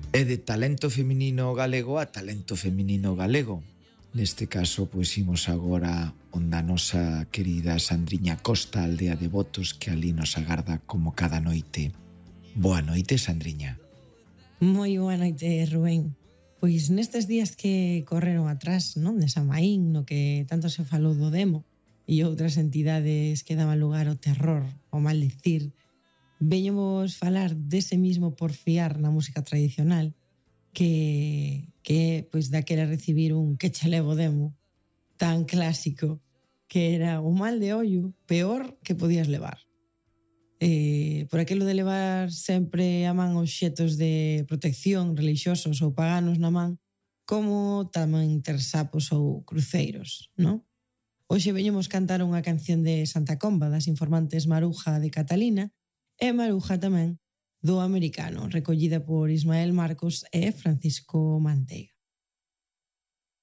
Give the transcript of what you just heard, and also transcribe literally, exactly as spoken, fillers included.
E de talento feminino galego a talento feminino galego. Neste caso, pois imos agora onde a nosa querida Sandriña Costa, aldea de Botos, que ali nos agarda como cada noite. Boa noite, Sandriña. Moi boa noite, Rubén. Pois nestes días que correron atrás, non, de Samaín, no que tanto se falou do demo, e outras entidades que daban lugar ao terror, ao maldicir, veñemos falar dese mismo porfiar na música tradicional, que, que pois daquela recibir un que che levo demo tan clásico, que era o mal de ollo peor que podías levar. Eh, por aquilo de levar sempre a man obxetos de protección relixiosos ou paganos na man, como tamén ter sapos ou cruceiros, non? Hoxe veñemos cantar unha canción de Santa Comba, das informantes Maruja de Catalina, e Maruja tamén do Americano, recollida por Ismael Marcos e Francisco Manteiga.